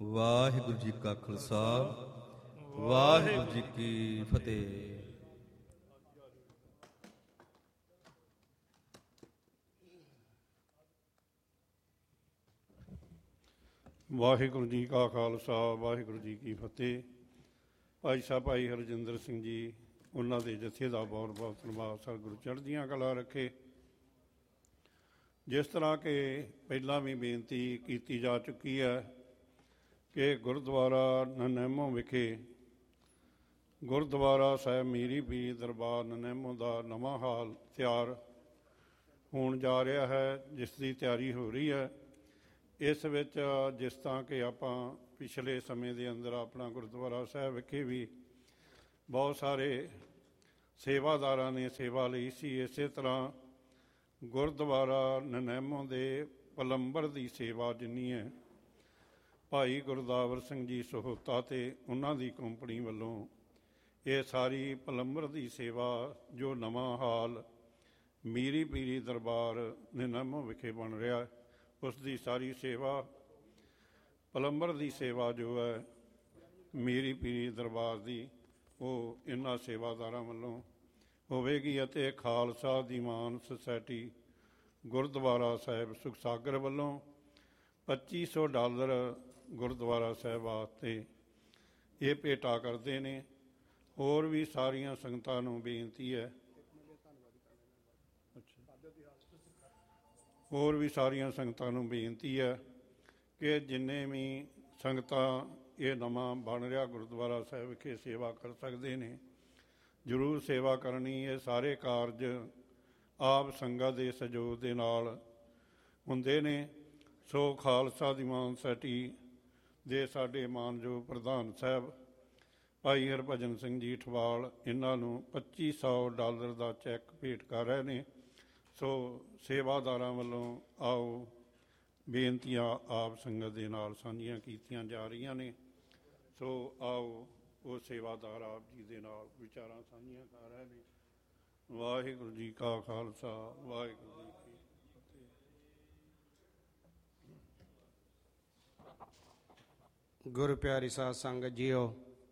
ਵਾਹਿਗੁਰੂ ਜੀ ਕਾ ਖਾਲਸਾ, ਵਾਹਿਗੁਰੂ ਜੀ ਕੀ ਫਤਿਹ। ਵਾਹਿਗੁਰੂ ਜੀ ਕਾ ਖਾਲਸਾ, ਵਾਹਿਗੁਰੂ ਜੀ ਕੀ ਫਤਿਹ। ਭਾਈ ਸਾਹਿਬ ਭਾਈ ਹਰਜਿੰਦਰ ਸਿੰਘ ਜੀ, ਉਹਨਾਂ ਦੇ ਜਥੇ ਦਾ ਬਹੁਤ ਬਹੁਤ ਧੰਨਵਾਦ। ਸਤਿਗੁਰੂ ਚੜ੍ਹਦੀਆਂ ਕਲਾ ਰੱਖੇ। ਜਿਸ ਤਰ੍ਹਾਂ ਕਿ ਪਹਿਲਾਂ ਵੀ ਬੇਨਤੀ ਕੀਤੀ ਜਾ ਚੁੱਕੀ ਹੈ ਕਿ ਗੁਰਦੁਆਰਾ ਨਨੈਮੋ ਵਿਖੇ ਗੁਰਦੁਆਰਾ ਸਾਹਿਬ ਮੀਰੀ ਪੀਰੀ ਦਰਬਾਰ ਨਨੈਮੋ ਦਾ ਨਵਾਂ ਹਾਲ ਤਿਆਰ ਹੋਣ ਜਾ ਰਿਹਾ ਹੈ, ਜਿਸ ਦੀ ਤਿਆਰੀ ਹੋ ਰਹੀ ਹੈ। ਇਸ ਵਿੱਚ ਜਿਸ ਤਰ੍ਹਾਂ ਕਿ ਆਪਾਂ ਪਿਛਲੇ ਸਮੇਂ ਦੇ ਅੰਦਰ ਆਪਣਾ ਗੁਰਦੁਆਰਾ ਸਾਹਿਬ ਵਿਖੇ ਵੀ ਬਹੁਤ ਸਾਰੇ ਸੇਵਾਦਾਰਾਂ ਨੇ ਸੇਵਾ ਲਈ ਸੀ, ਇਸੇ ਤਰ੍ਹਾਂ ਗੁਰਦੁਆਰਾ ਨਨੈਮੋ ਦੇ ਪਲੰਬਰ ਦੀ ਸੇਵਾ ਜਿੰਨੀ ਹੈ, ਭਾਈ ਗੁਰਦਾਵਰ ਸਿੰਘ ਜੀ ਸਹੋਤਾ ਅਤੇ ਉਹਨਾਂ ਦੀ ਕੰਪਨੀ ਵੱਲੋਂ ਇਹ ਸਾਰੀ ਪਲੰਬਰ ਦੀ ਸੇਵਾ ਜੋ ਨਵਾਂ ਹਾਲ ਮੀਰੀ ਪੀਰੀ ਦਰਬਾਰ ਨਨੈਮੋ ਵਿਖੇ ਬਣ ਰਿਹਾ, ਉਸ ਦੀ ਸਾਰੀ ਸੇਵਾ ਪਲੰਬਰ ਦੀ ਸੇਵਾ ਜੋ ਹੈ ਮੀਰੀ ਪੀਰੀ ਦਰਬਾਰ ਦੀ, ਉਹ ਇਹਨਾਂ ਸੇਵਾਦਾਰਾਂ ਵੱਲੋਂ ਹੋਵੇਗੀ। ਅਤੇ ਖਾਲਸਾ ਦੀਵਾਨ ਸੁਸਾਇਟੀ ਗੁਰਦੁਆਰਾ ਸਾਹਿਬ ਸੁਖਸਾਗਰ ਵੱਲੋਂ $2500 ਗੁਰਦੁਆਰਾ ਸਾਹਿਬ ਵਾਸਤੇ ਇਹ ਭੇਟਾ ਕਰਦੇ ਨੇ। ਹੋਰ ਵੀ ਸਾਰੀਆਂ ਸੰਗਤਾਂ ਨੂੰ ਬੇਨਤੀ ਹੈ, ਹੋਰ ਵੀ ਸਾਰੀਆਂ ਸੰਗਤਾਂ ਨੂੰ ਬੇਨਤੀ ਹੈ ਕਿ ਜਿੰਨੇ ਵੀ ਸੰਗਤਾਂ ਇਹ ਨਵਾਂ ਬਣ ਰਿਹਾ ਗੁਰਦੁਆਰਾ ਸਾਹਿਬ ਵਿਖੇ ਸੇਵਾ ਕਰ ਸਕਦੇ ਨੇ, ਜ਼ਰੂਰ ਸੇਵਾ ਕਰਨੀ। ਇਹ ਸਾਰੇ ਕਾਰਜ ਆਪ ਸੰਗਤ ਦੇ ਸਹਿਯੋਗ ਦੇ ਨਾਲ ਹੁੰਦੇ ਨੇ। ਸੋ ਖਾਲਸਾ ਦੀਵਾਨ ਸੁਸਾਇਟੀ ਦੇ ਸਾਡੇ ਮਾਨਯੋਗ ਪ੍ਰਧਾਨ ਸਾਹਿਬ ਭਾਈ ਹਰਭਜਨ ਸਿੰਘ ਜੀ ਠਵਾਲ ਇਹਨਾਂ ਨੂੰ $2500 ਦਾ ਚੈੱਕ ਭੇਟ ਕਰ ਰਹੇ ਨੇ। ਸੋ ਸੇਵਾਦਾਰਾਂ ਵੱਲੋਂ ਆਓ ਬੇਨਤੀਆਂ ਆਪ ਸੰਗਤ ਦੇ ਨਾਲ ਸਾਂਝੀਆਂ ਕੀਤੀਆਂ ਜਾ ਰਹੀਆਂ ਨੇ। ਸੋ ਆਓ ਉਹ ਸੇਵਾਦਾਰ ਆਪ ਜੀ ਦੇ ਨਾਲ ਵਿਚਾਰਾਂ ਸਾਂਝੀਆਂ ਕਰ ਰਹੇ ਨੇ। ਵਾਹਿਗੁਰੂ ਜੀ ਕਾ ਖਾਲਸਾ, ਵਾਹਿਗੁਰੂ ਜੀ ਕੀ ਫਤਿਹ। ਗੁਰ ਪਿਆਰੀ ਸਾਧ ਸੰਗਤ ਜੀਓ,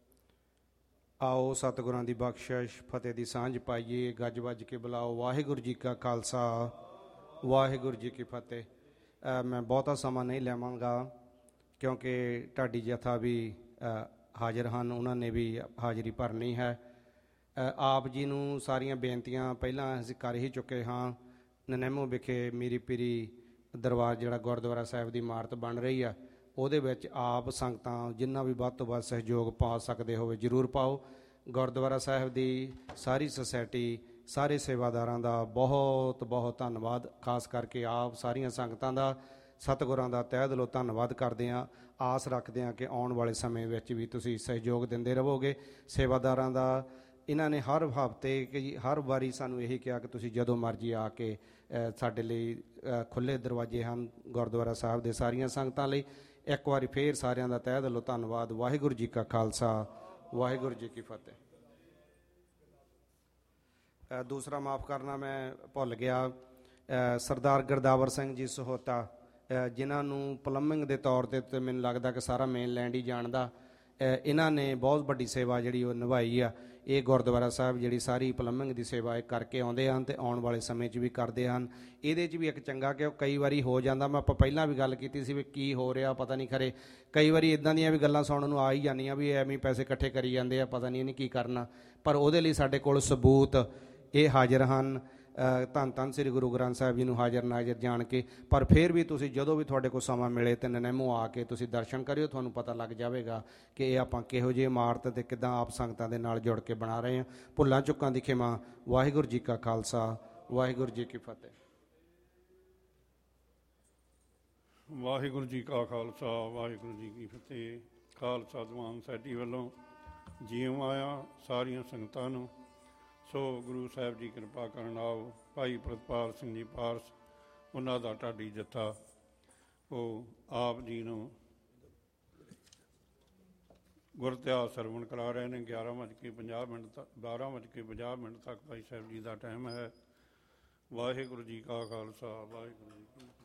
ਆਓ ਸਤਿਗੁਰਾਂ ਦੀ ਬਖਸ਼ਿਸ਼ ਫਤਿਹ ਦੀ ਸਾਂਝ ਪਾਈਏ। ਗੱਜ ਵੱਜ ਕੇ ਬੁਲਾਓ। ਵਾਹਿਗੁਰੂ ਜੀ ਕਾ ਖਾਲਸਾ, ਵਾਹਿਗੁਰੂ ਜੀ ਕੀ ਫਤਿਹ। ਮੈਂ ਬਹੁਤਾ ਸਮਾਂ ਨਹੀਂ ਲੈਵਾਂਗਾ ਕਿਉਂਕਿ ਢਾਡੀ ਜਥਾ ਵੀ ਹਾਜ਼ਰ ਹਨ, ਉਹਨਾਂ ਨੇ ਵੀ ਹਾਜ਼ਰੀ ਭਰਨੀ ਹੈ। ਆਪ ਜੀ ਨੂੰ ਸਾਰੀਆਂ ਬੇਨਤੀਆਂ ਪਹਿਲਾਂ ਅਸੀਂ ਕਰ ਹੀ ਚੁੱਕੇ ਹਾਂ। ਨਨੈਮੋ ਵਿਖੇ ਮੀਰੀ ਪੀਰੀ ਦਰਬਾਰ ਜਿਹੜਾ ਗੁਰਦੁਆਰਾ ਸਾਹਿਬ ਦੀ ਇਮਾਰਤ ਬਣ ਰਹੀ ਆ, ਉਹਦੇ ਵਿੱਚ ਆਪ ਸੰਗਤਾਂ ਜਿੰਨਾ ਵੀ ਵੱਧ ਤੋਂ ਵੱਧ ਸਹਿਯੋਗ ਪਾ ਸਕਦੇ ਹੋਵੇ ਜ਼ਰੂਰ ਪਾਓ। ਗੁਰਦੁਆਰਾ ਸਾਹਿਬ ਦੀ ਸਾਰੀ ਸੁਸਾਇਟੀ, ਸਾਰੇ ਸੇਵਾਦਾਰਾਂ ਦਾ ਬਹੁਤ ਬਹੁਤ ਧੰਨਵਾਦ। ਖਾਸ ਕਰਕੇ ਆਪ ਸਾਰੀਆਂ ਸੰਗਤਾਂ ਦਾ, ਸਤਿਗੁਰਾਂ ਦਾ ਤਹਿ ਦਿਲੋਂ ਧੰਨਵਾਦ ਕਰਦੇ ਹਾਂ। ਆਸ ਰੱਖਦੇ ਹਾਂ ਕਿ ਆਉਣ ਵਾਲੇ ਸਮੇਂ ਵਿੱਚ ਵੀ ਤੁਸੀਂ ਸਹਿਯੋਗ ਦਿੰਦੇ ਰਹੋਗੇ। ਸੇਵਾਦਾਰਾਂ ਦਾ ਇਹਨਾਂ ਨੇ ਹਰ ਹਫ਼ਤੇ ਕਿ ਹਰ ਵਾਰੀ ਸਾਨੂੰ ਇਹੀ ਕਿਹਾ ਕਿ ਤੁਸੀਂ ਜਦੋਂ ਮਰਜ਼ੀ ਆ ਕੇ ਸਾਡੇ ਲਈ ਖੁੱਲ੍ਹੇ ਦਰਵਾਜ਼ੇ ਹਨ ਗੁਰਦੁਆਰਾ ਸਾਹਿਬ ਦੇ ਸਾਰੀਆਂ ਸੰਗਤਾਂ ਲਈ। ਇੱਕ ਵਾਰੀ ਫੇਰ ਸਾਰਿਆਂ ਦਾ ਤਹਿ ਦਿਲੋਂ ਧੰਨਵਾਦ। ਵਾਹਿਗੁਰੂ ਜੀ ਕਾ ਖਾਲਸਾ, ਵਾਹਿਗੁਰੂ ਜੀ ਕੀ ਫਤਿਹ। ਦੂਸਰਾ ਮਾਫ ਕਰਨਾ ਮੈਂ ਭੁੱਲ ਗਿਆ, ਸਰਦਾਰ ਗੁਰਦਾਵਰ ਸਿੰਘ ਜੀ ਸਹੋਤਾ, ਜਿਨ੍ਹਾਂ ਨੂੰ ਪਲੰਬਿੰਗ ਦੇ ਤੌਰ 'ਤੇ ਮੈਨੂੰ ਲੱਗਦਾ ਕਿ ਸਾਰਾ ਮੇਨਲੈਂਡ ਹੀ ਜਾਣਦਾ, ਇਹਨਾਂ ਨੇ ਬਹੁਤ ਵੱਡੀ ਸੇਵਾ ਜਿਹੜੀ ਉਹ ਨਿਭਾਈ ਆ। ਇਹ ਗੁਰਦੁਆਰਾ ਸਾਹਿਬ ਜਿਹੜੀ ਸਾਰੀ ਪਲੰਬਿੰਗ ਦੀ ਸੇਵਾ ਇਹ ਕਰਕੇ ਆਉਂਦੇ ਹਨ ਅਤੇ ਆਉਣ ਵਾਲੇ ਸਮੇਂ 'ਚ ਵੀ ਕਰਦੇ ਹਨ। ਇਹਦੇ 'ਚ ਵੀ ਇੱਕ ਚੰਗਾ ਕਿ ਉਹ ਕਈ ਵਾਰੀ ਹੋ ਜਾਂਦਾ, ਮੈਂ ਆਪਾਂ ਪਹਿਲਾਂ ਵੀ ਗੱਲ ਕੀਤੀ ਸੀ ਵੀ ਕੀ ਹੋ ਰਿਹਾ ਪਤਾ ਨਹੀਂ, ਖਰੇ ਕਈ ਵਾਰੀ ਇੱਦਾਂ ਦੀਆਂ ਵੀ ਗੱਲਾਂ ਸੁਣਨ ਨੂੰ ਆ ਹੀ ਜਾਂਦੀਆਂ ਵੀ ਐਵੇਂ ਪੈਸੇ ਇਕੱਠੇ ਕਰੀ ਜਾਂਦੇ ਆ, ਪਤਾ ਨਹੀਂ ਇਹਨੇ ਕੀ ਕਰਨਾ। ਪਰ ਉਹਦੇ ਲਈ ਸਾਡੇ ਕੋਲ ਸਬੂਤ ਇਹ ਹਾਜ਼ਰ ਹਨ। ਧੰਨ ਧੰਨ ਸ੍ਰੀ ਗੁਰੂ ਗ੍ਰੰਥ ਸਾਹਿਬ ਜੀ ਨੂੰ ਹਾਜ਼ਰ ਨਾਜ਼ਰ ਜਾਣ ਕੇ। ਪਰ ਫਿਰ ਵੀ ਤੁਸੀਂ ਜਦੋਂ ਵੀ ਤੁਹਾਡੇ ਕੋਲ ਸਮਾਂ ਮਿਲੇ ਤਾਂ ਨਨੈਮੋ ਆ ਕੇ ਤੁਸੀਂ ਦਰਸ਼ਨ ਕਰਿਓ, ਤੁਹਾਨੂੰ ਪਤਾ ਲੱਗ ਜਾਵੇਗਾ ਕਿ ਇਹ ਆਪਾਂ ਕਿਹੋ ਜਿਹੀ ਇਮਾਰਤ ਅਤੇ ਕਿੱਦਾਂ ਆਪ ਸੰਗਤਾਂ ਦੇ ਨਾਲ ਜੁੜ ਕੇ ਬਣਾ ਰਹੇ ਹਾਂ। ਭੁੱਲਾਂ ਚੁੱਕਾਂ ਦੀ ਖਿਮਾ। ਵਾਹਿਗੁਰੂ ਜੀ ਕਾ ਖਾਲਸਾ, ਵਾਹਿਗੁਰੂ ਜੀ ਕੀ ਫਤਿਹ। ਵਾਹਿਗੁਰੂ ਜੀ ਕਾ ਖਾਲਸਾ, ਵਾਹਿਗੁਰੂ ਜੀ ਕੀ ਫਤਿਹ। ਖਾਲਸਾ ਦੀਵਾਨ ਸੁਸਾਇਟੀ ਵੱਲੋਂ ਜਿਉਂ ਆਇਆ ਸਾਰੀਆਂ ਸੰਗਤਾਂ ਨੂੰ। ਸੋ ਗੁਰੂ ਸਾਹਿਬ ਜੀ ਕਿਰਪਾ ਕਰਨ। ਆਓ ਭਾਈ ਪ੍ਰਿਤਪਾਲ ਸਿੰਘ ਜੀ ਪਾਰਸ, ਉਹਨਾਂ ਦਾ ਢਾਡੀ ਜੱਥਾ, ਉਹ ਆਪ ਜੀ ਨੂੰ ਗੁਰਤਿਆਸ ਸਰਵਣ ਕਰਾ ਰਹੇ ਨੇ। 11:50 ਤੱਕ 12:50 ਤੱਕ ਭਾਈ ਸਾਹਿਬ ਜੀ ਦਾ ਟਾਈਮ ਹੈ। ਵਾਹਿਗੁਰੂ ਜੀ ਕਾ ਖਾਲਸਾ, ਵਾਹਿਗੁਰੂ ਜੀ ਕੀ